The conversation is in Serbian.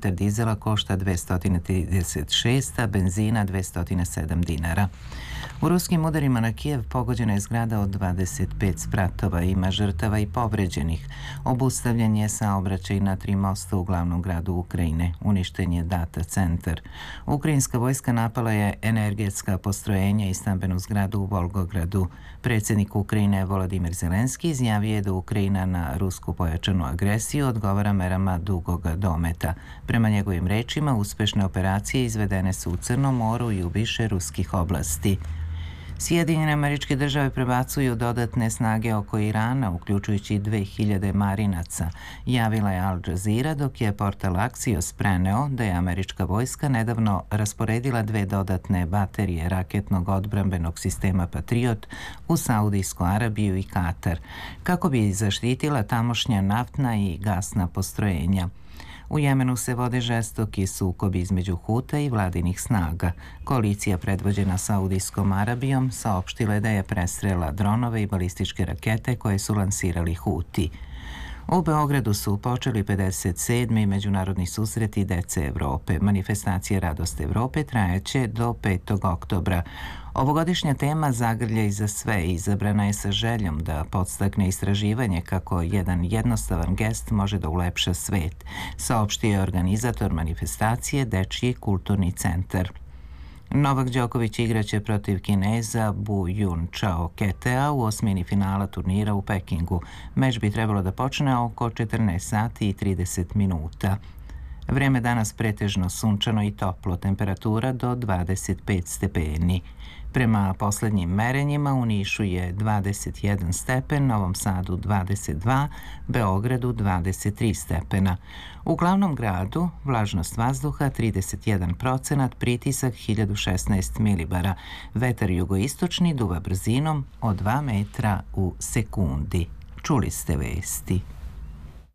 liter dizela košta 236, a benzina 207 dinara. U ruskim udarima na Kijev pogođena je zgrada od 25 spratova, ima žrtava i povređenih. Obustavljen je saobraćaj na 3 mosta u glavnom gradu Ukrajine. Uništen je data centar. Ukrajinska vojska napala je energetska postrojenja i stambenu zgradu u Volgogradu. Predsjednik Ukrajine Volodimir Zelenski izjavio je da Ukrajina na rusku pojačanu agresiju odgovara merama dugoga dometa. Prema njegovim rečima, uspešne operacije izvedene su u Crnom moru i u više ruskih oblasti. Sjedinjene Američke Države prebacuju dodatne snage oko Irana, uključujući 2000 marinaca, javila je Al Jazeera, dok je portal Axios preneo da je američka vojska nedavno rasporedila 2 dodatne baterije raketnog odbrambenog sistema Patriot u Saudijsku Arabiju i Katar, kako bi zaštitila tamošnja naftna i gasna postrojenja. U Jemenu se vode žestoki sukobi između Huta i vladinih snaga. Koalicija predvođena Saudijskom Arabijom saopštila je da je prestrela dronove i balističke rakete koje su lansirali Huti. U Beogradu su počeli 57. međunarodni susreti dece Evrope. Manifestacija Radost Evrope trajeće do 5. oktobra. Ovogodišnja tema Zagrljaj za sve izabrana je sa željom da podstakne istraživanje kako jedan jednostavan gest može da ulepša svet, saopštio je organizator manifestacije Dečji kulturni centar. Novak Đoković igraće protiv Kineza Bu Jun Chao Ketea u osmini finala turnira u Pekingu. Meč bi trebalo da počne oko 14 sati i 30 minuta. Vreme danas pretežno sunčano i toplo, temperatura do 25 stepeni. Prema poslednjim merenjima u Nišu je 21 stepen, Novom Sadu 22, Beogradu 23 stepena. U glavnom gradu vlažnost vazduha 31%, pritisak 1016 milibara. Vetar jugoistočni duva brzinom od 2 metra u sekundi. Čuli ste vesti.